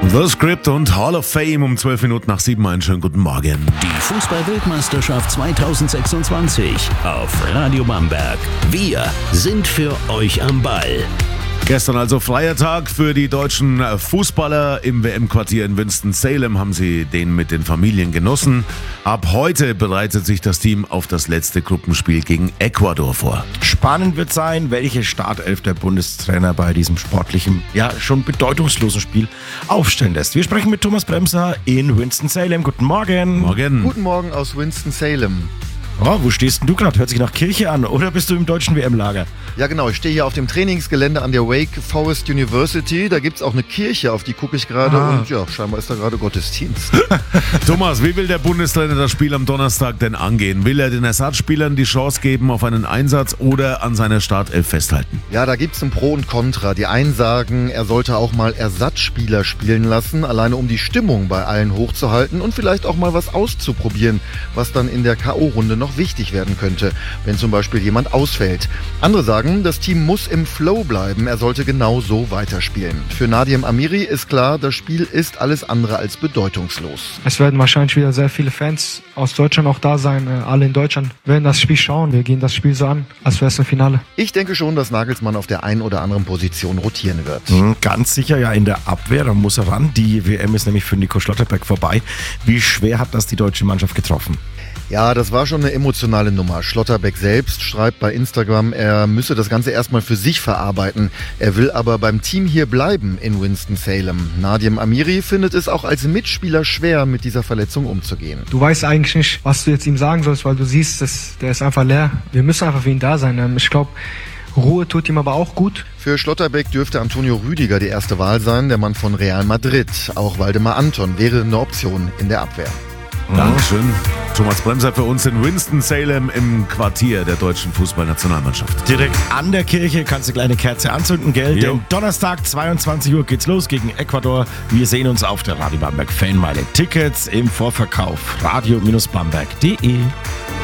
The Script und Hall of Fame um 12 Minuten nach 7. Einen schönen guten Morgen. Die Fußball-Weltmeisterschaft 2026 auf Radio Bamberg. Wir sind für euch am Ball. Gestern also freier Tag für die deutschen Fußballer. Im WM-Quartier in Winston-Salem haben sie den mit den Familien genossen. Ab heute bereitet sich das Team auf das letzte Gruppenspiel gegen Ecuador vor. Spannend wird sein, welche Startelf der Bundestrainer bei diesem sportlichen, ja schon bedeutungslosen Spiel aufstellen lässt. Wir sprechen mit Thomas Bremser in Winston-Salem. Guten Morgen. Morgen. Guten Morgen aus Winston-Salem. Oh, wo stehst denn du gerade? Hört sich nach Kirche an, oder bist du im deutschen WM-Lager? Ja genau, ich stehe hier auf dem Trainingsgelände an der Wake Forest University. Da gibt es auch eine Kirche, auf die gucke ich gerade und ja, scheinbar ist da gerade Gottesdienst. Thomas, wie will der Bundestrainer das Spiel am Donnerstag denn angehen? Will er den Ersatzspielern die Chance geben auf einen Einsatz oder an seiner Startelf festhalten? Ja, da gibt es ein Pro und Contra. Die einen sagen, er sollte auch mal Ersatzspieler spielen lassen, alleine um die Stimmung bei allen hochzuhalten und vielleicht auch mal was auszuprobieren, was dann in der K.O.-Runde noch wichtig werden könnte, wenn zum Beispiel jemand ausfällt. Andere sagen, das Team muss im Flow bleiben, er sollte genau so weiterspielen. Für Nadim Amiri ist klar, das Spiel ist alles andere als bedeutungslos. Es werden wahrscheinlich wieder sehr viele Fans aus Deutschland auch da sein. Alle in Deutschland werden das Spiel schauen. Wir gehen das Spiel so an, als wäre es ein Finale. Ich denke schon, dass Nagelsmann auf der einen oder anderen Position rotieren wird. Ganz sicher ja in der Abwehr, da muss er ran. Die WM ist nämlich für Nico Schlotterbeck vorbei. Wie schwer hat das die deutsche Mannschaft getroffen? Ja, das war schon eine emotionale Nummer. Schlotterbeck selbst schreibt bei Instagram, er müsse das Ganze erstmal für sich verarbeiten. Er will aber beim Team hier bleiben in Winston-Salem. Nadim Amiri findet es auch als Mitspieler schwer, mit dieser Verletzung umzugehen. Du weißt eigentlich nicht, was du jetzt ihm sagen sollst, weil du siehst, der ist einfach leer. Wir müssen einfach für ihn da sein. Ich glaube, Ruhe tut ihm aber auch gut. Für Schlotterbeck dürfte Antonio Rüdiger die erste Wahl sein, der Mann von Real Madrid. Auch Waldemar Anton wäre eine Option in der Abwehr. Dankeschön. Thomas Bremser für uns in Winston-Salem im Quartier der deutschen Fußballnationalmannschaft. Direkt an der Kirche kannst du eine kleine Kerze anzünden, gell? Jo. Denn Donnerstag, 22 Uhr geht's los gegen Ecuador. Wir sehen uns auf der Radio Bamberg Fanmeile. Tickets im Vorverkauf. radio-bamberg.de